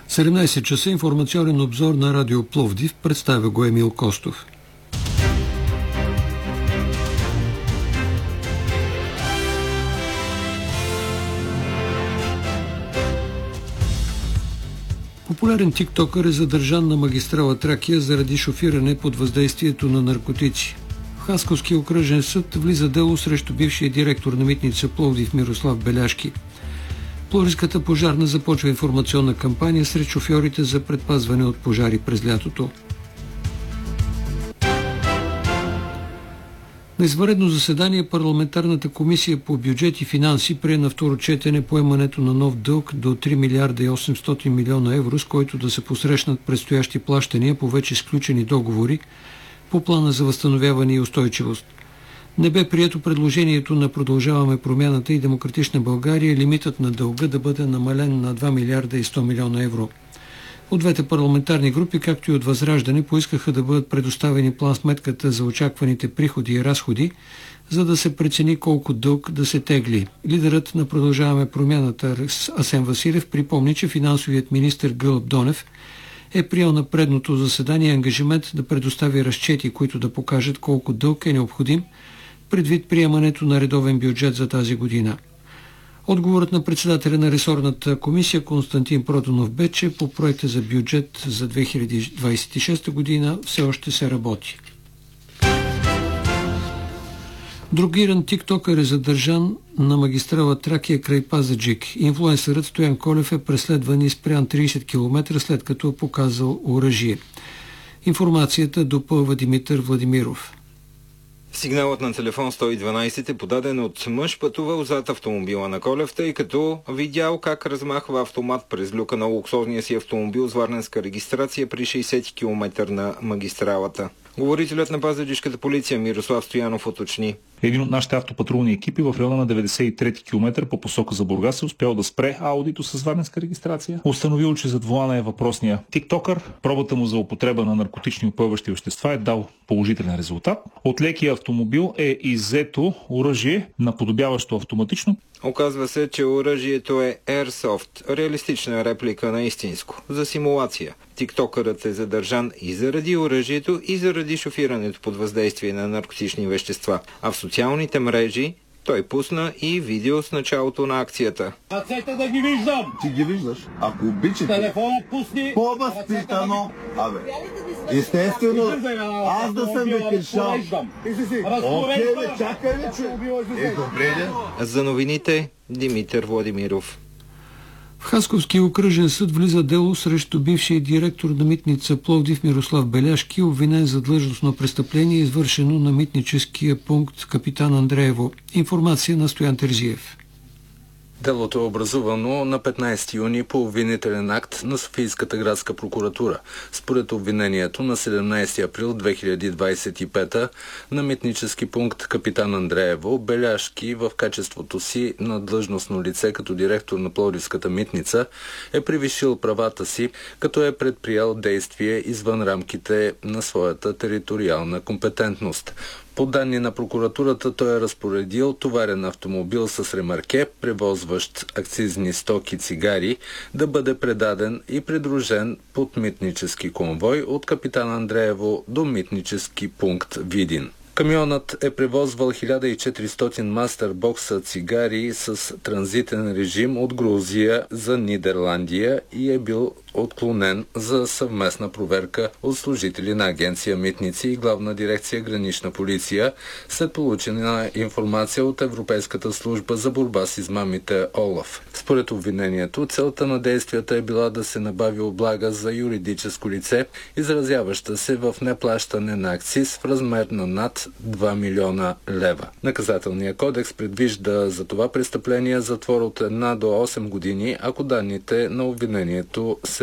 17 часа информационен обзор на Радио Пловдив, представя го Емил Костов. Популярен тиктокър е задържан на магистрала Тракия заради шофиране под въздействието на наркотици. В Хасковския окръжен съд влиза дело срещу бившия директор на митница Пловдив Мирослав Беляшки. Пловдивската пожарна започва информационна кампания сред шофьорите за предпазване от пожари през лятото. На извънредно заседание парламентарната комисия по бюджет и финанси прие на второ четене поемането на нов дълг до 3 милиарда и 800 милиона евро, с който да се посрещнат предстоящи плащания по вече сключени договори по плана за възстановяване и устойчивост. Не бе прието предложението на Продължаваме промяната и Демократична България лимитът на дълга да бъде намален на 2 милиарда и 100 милиона евро. От двете парламентарни групи, както и от Възраждане, поискаха да бъдат предоставени план-сметката за очакваните приходи и разходи, за да се прецени колко дълг да се тегли. Лидерът на Продължаваме промяната Асен Василев припомни, че финансовият министър Гълъб Донев е приел на предното заседание ангажимент да предостави разчети, които да покажат колко дълг е необходим предвид приемането на редовен бюджет за тази година. Отговорът на председателя на ресорната комисия Константин Продонов бе, че по проекта за бюджет за 2026 година все още се работи. Другиран тиктокър е задържан на магистрала Тракия край Пазарджик. Инфлуенсърът Стоян Колев е преследван и спрян 30 км след като е показал оръжие. Информацията допълва Димитър Владимиров. Сигналът на телефон 112 е подаден от мъж, пътувал зад автомобила на Колев, тъй като видял как размахва автомат през люка на луксозния си автомобил с варненска регистрация при 60 км на магистралата. Говорителят на пазарджишката полиция Мирослав Стоянов уточни. Един от нашите автопатрулни екипи в района на 93 км по посока за Бургас е успял да спре аудито с варненска регистрация. Установил, че зад волана е въпросния тиктокър. Пробата му за употреба на наркотични упойващи вещества е дал положителен резултат. От лекия автомобил е иззето оръжие, наподобяващо автоматично. Оказва се, че оръжието е Airsoft, реалистична реплика на истинско, за симулация. Тиктокърът е задържан и заради оръжието, и заради шофирането под въздействие на наркотични вещества. А в социалните мрежи той пусна и видео с началото на акцията. Ръцете да ги виждам! Ти ги виждаш? Ако обичате... Телефонът пусни! По-възпитано! Абе, естествено, аз да съм векършал. Окей, бе, чакай ли, че... Добре, де? За новините Димитър Владимиров. В Хасковския окръжен съд влиза дело срещу бившия директор на митница Пловдив Мирослав Беляшки, обвинен за длъжностно престъпление, извършено на митническия пункт Капитан Андреево. Информация на Стоян Терзиев. Делото е образувано на 15 юни по обвинителен акт на Софийската градска прокуратура. Според обвинението на 17 април 2025 на митнически пункт Капитан Андреево, Беляшки в качеството си на длъжностно лице като директор на Пловдивската митница е превишил правата си, като е предприел действие извън рамките на своята териториална компетентност. По данни на прокуратурата, той е разпоредил товарен автомобил с ремарке, превозващ акцизни стоки цигари, да бъде предаден и придружен под митнически конвой от Капитан Андреево до митнически пункт Видин. Камионът е превозвал 1400 мастербокса цигари с транзитен режим от Грузия за Нидерландия и е бил отклонен за съвместна проверка от служители на агенция Митници и Главна дирекция Гранична полиция след получена информация от Европейската служба за борба с измамите ОЛАФ. Според обвинението, целта на действията е била да се набави облага за юридическо лице, изразяваща се в неплащане на акциз в размер на над 2 милиона лева. Наказателният кодекс предвижда за това престъпление затвор от 1 до 8 години, ако данните на обвинението се